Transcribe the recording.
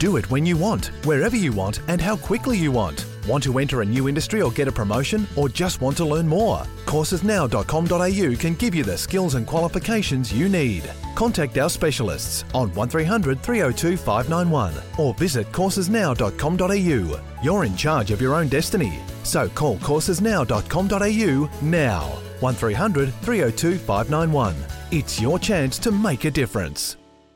Do it when you want, wherever you want, and how quickly you want. Want to enter a new industry or get a promotion, or just want to learn more? Coursesnow.com.au can give you the skills and qualifications you need. Contact our specialists on 1300 302 591 or visit coursesnow.com.au. You're in charge of your own destiny, so call coursesnow.com.au now. 1300 302 591. It's your chance to make a difference.